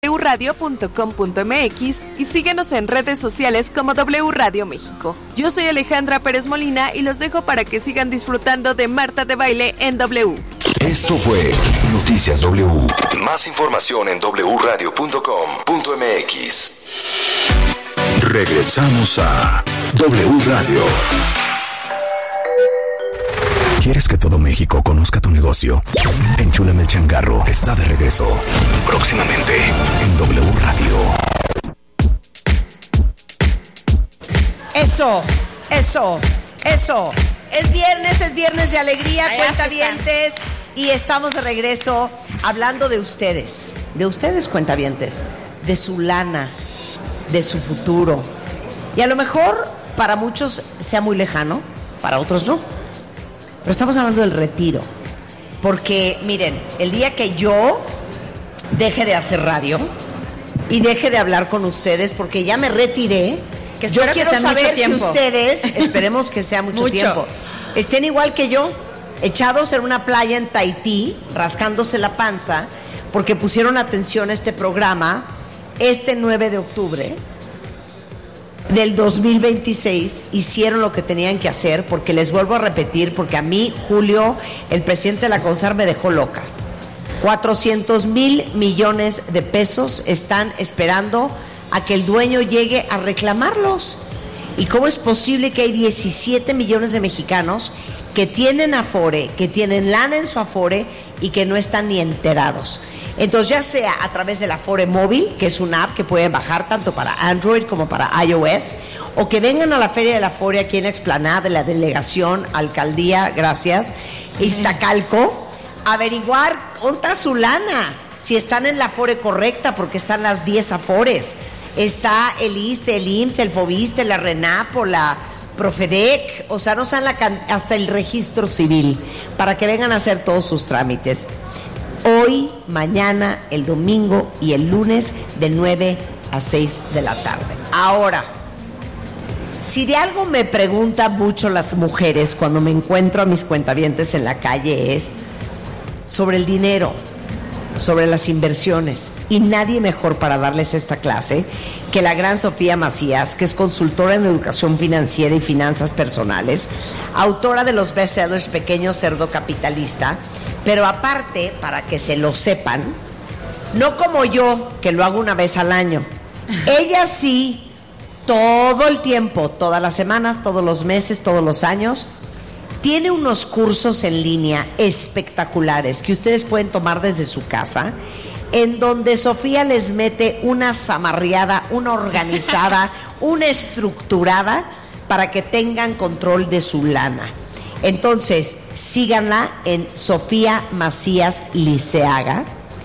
wradio.com.mx y síguenos en redes sociales como W Radio México. Yo soy Alejandra Pérez Molina y los dejo para que sigan disfrutando de Marta de Baile en W. Esto fue Noticias W. Más información en wradio.com.mx. Regresamos a W Radio. ¿Quieres que todo México conozca tu negocio? Enchúlame el changarro está de regreso. Próximamente en W Radio. Eso. Es viernes de alegría, cuentavientes. Y estamos de regreso hablando de ustedes. De ustedes, cuentavientes. De su lana, de su futuro. Y a lo mejor para muchos sea muy lejano, para otros no. Pero estamos hablando del retiro. Porque, miren, el día que yo deje de hacer radio y deje de hablar con ustedes, porque ya me retiré, que yo quiero saber que ustedes, esperemos que sea mucho tiempo, estén igual que yo, echados en una playa en Tahití, rascándose la panza, porque pusieron atención a este programa este 9 de octubre del 2026, hicieron lo que tenían que hacer, porque les vuelvo a repetir, porque a mí, Julio, el presidente de la CONSAR, me dejó loca. 400,000 millones de pesos están esperando a que el dueño llegue a reclamarlos. ¿Y cómo es posible que hay 17 millones de mexicanos que tienen Afore, que tienen lana en su Afore y que no están ni enterados? Entonces, ya sea a través del Afore móvil, que es una app que pueden bajar tanto para Android como para iOS, o que vengan a la Feria del Afore aquí en la explanada de la delegación, alcaldía, gracias, Iztacalco, averiguar dónde está su lana, si están en la Afore correcta, porque están las 10 Afores. Está el ISSSTE, el IMSS, el FOBISSSTE, la RENAPO, la Profedec, o sea, no saben hasta el registro civil, para que vengan a hacer todos sus trámites. Hoy, mañana, el domingo y el lunes de 9 a 6 de la tarde. Ahora, si de algo me preguntan mucho las mujeres cuando me encuentro a mis cuentavientes en la calle es sobre el dinero, sobre las inversiones. Y nadie mejor para darles esta clase que la gran Sofía Macías, que es consultora en educación financiera y finanzas personales, autora de los bestsellers Pequeño Cerdo Capitalista. Pero aparte, para que se lo sepan, no como yo, que lo hago una vez al año. Ella sí, todo el tiempo, todas las semanas, todos los meses, todos los años, tiene unos cursos en línea espectaculares que ustedes pueden tomar desde su casa, en donde Sofía les mete una zamarreada, una organizada, una estructurada, para que tengan control de su lana. Entonces, síganla en Sofía Macías Liceaga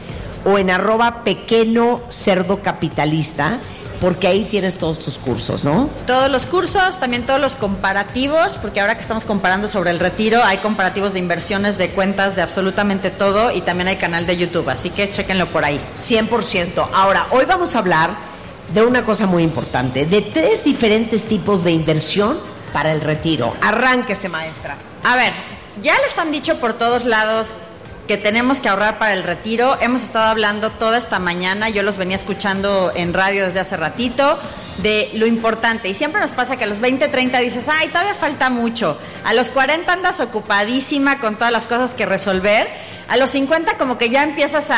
o en @Pequeño Cerdo Capitalista, porque ahí tienes todos tus cursos, ¿no? Todos los cursos, también todos los comparativos, porque ahora que estamos comparando sobre el retiro, hay comparativos de inversiones, de cuentas, de absolutamente todo, y también hay canal de YouTube, así que chéquenlo por ahí. 100%. Ahora, hoy vamos a hablar de una cosa muy importante, de 3 diferentes tipos de inversión para el retiro. Arránquese, maestra. A ver, ya les han dicho por todos lados que tenemos que ahorrar para el retiro. Hemos estado hablando toda esta mañana, yo los venía escuchando en radio desde hace ratito, de lo importante. Y siempre nos pasa que a los 20, 30 dices, ay, todavía falta mucho. A los 40 andas ocupadísima con todas las cosas que resolver. A los 50 como que ya empiezas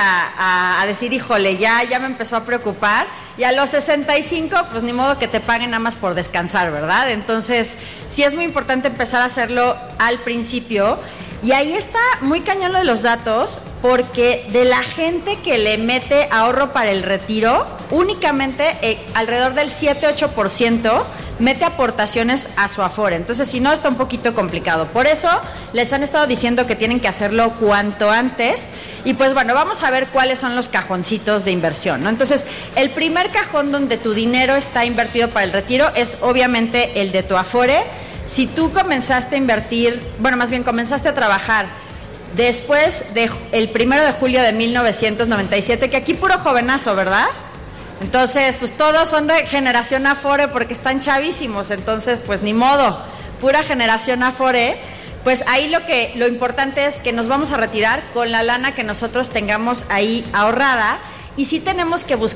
a decir, híjole, ya me empezó a preocupar. Y a los 65, pues ni modo que te paguen nada más por descansar, ¿verdad? Entonces, sí es muy importante empezar a hacerlo al principio. Y ahí está muy cañón lo de los datos, porque de la gente que le mete ahorro para el retiro, únicamente alrededor del 7-8% mete aportaciones a su Afore. Entonces, si no, está un poquito complicado. Por eso les han estado diciendo que tienen que hacerlo cuanto antes. Y pues bueno, vamos a ver cuáles son los cajoncitos de inversión, ¿no? Entonces, el primer cajón donde tu dinero está invertido para el retiro es obviamente el de tu Afore. Si tú comenzaste a invertir, bueno, más bien comenzaste a trabajar después del 1 de julio de 1997, que aquí puro jovenazo, ¿verdad? Entonces, pues todos son de generación Afore porque están chavísimos, entonces pues ni modo, pura generación Afore. Pues ahí lo importante es que nos vamos a retirar con la lana que nosotros tengamos ahí ahorrada, y sí tenemos que buscar